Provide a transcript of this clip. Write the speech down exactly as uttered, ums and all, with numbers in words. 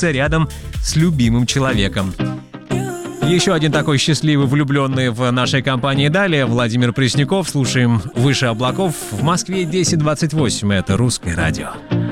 находиться рядом с любимым человеком. Еще один такой счастливый влюбленный в нашей компании далее. Владимир Пресняков. Слушаем «Выше облаков». В Москве десять двадцать восемь. Это «Русское радио».